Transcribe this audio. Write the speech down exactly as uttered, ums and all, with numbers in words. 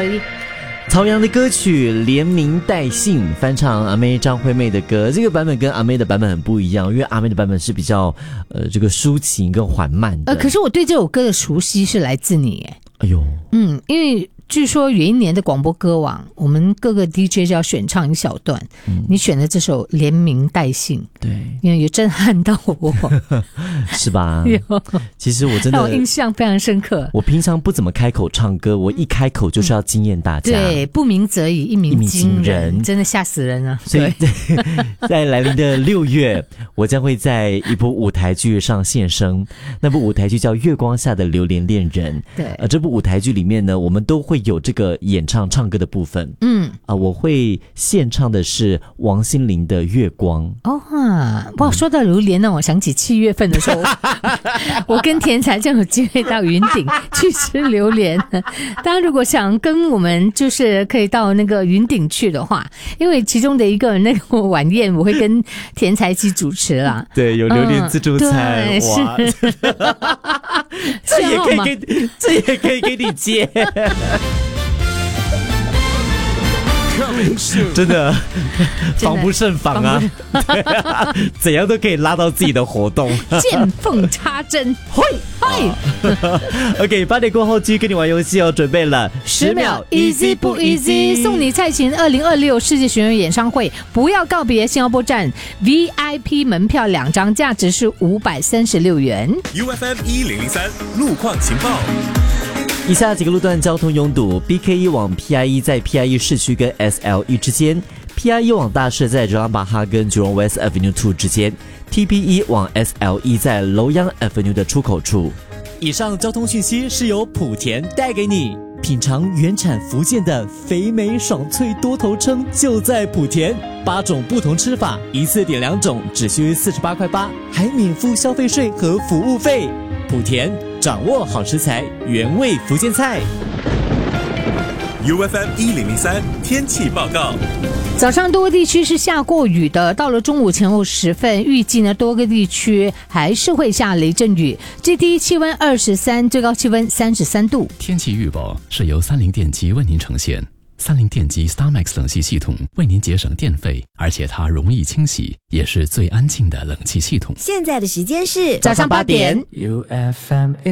Sorry。 曹阳的歌曲《连名带姓》翻唱阿妹张惠妹的歌，这个版本跟阿妹的版本很不一样，因为阿妹的版本是比较呃这个抒情跟缓慢的。 呃，可是我对这首歌的熟悉是来自你， 哎呦， 嗯，因为据说有一年的广播歌网，我们各个 D J 就要选唱一小段，嗯、你选的这首《连名带姓》， 对， 因为有震撼到我， 是吧？其实我真的让我印象非常深刻。 我平常不怎么开口唱歌，我一开口就是要惊艳大家。 对，不鸣则已，一鸣惊人，真的吓死人了。 所以在来临的六月，我将会在一部舞台剧上现身。那部舞台剧叫《月光下的榴莲恋人》。 对， 呃，这部舞台剧里面呢，我们都会有这个演唱唱歌的部分。嗯，啊、呃，我会献唱的是王心凌的《月光》。 哦哈，哇，说到榴莲呢，我想起七月份的时候，我跟田才正有机会到云顶去吃榴莲。大家如果想跟我们，就是可以到那个云顶去的话，因为其中的一个那个晚宴，我会跟田才一起主持啦。 对，有榴莲自助餐，嗯、哇，这也可以给，这也可以给你接。真的防不胜防啊，啊怎样都可以拉到自己的活动， 见缝插针。嘿嘿 OK， 八点过后继续跟你玩游戏哦，准备了十秒 easy 不 easy， 送你蔡琴二零二六世界巡回演唱会不要告别新加坡站 V I P 门票两张，价值是五百三十六元。 U F M 一零零三路况情报。 以下几个路段交通拥堵 ：B K E 往 P I E 在 P I E 市区跟 S L E 之间 ；P I E 往大市在吉朗巴哈跟 Jurong West Avenue 二之间 ；T P E 往 S L E 在楼阳 Avenue 的出口处。以上交通讯息是由莆田带给你。品尝原产福建的肥美爽脆多头称就在莆田，八种不同吃法，一次点两种，只需四十八块八，还免付消费税和服务费。莆田，掌握好食材，原味福建菜。 U F M 一零零三天气报告。 早上多个地区是下过雨的，到了中午前后时分，预计呢多个地区还是会下雷阵雨。最低气温二十三，最高气温三十三度。 天气预报是由三菱电机为您呈现。三菱电机 StarMax 冷气系统为您节省电费，而且它容易清洗，也是最安静的冷气系统。 现在的时间是早上八点。 U F M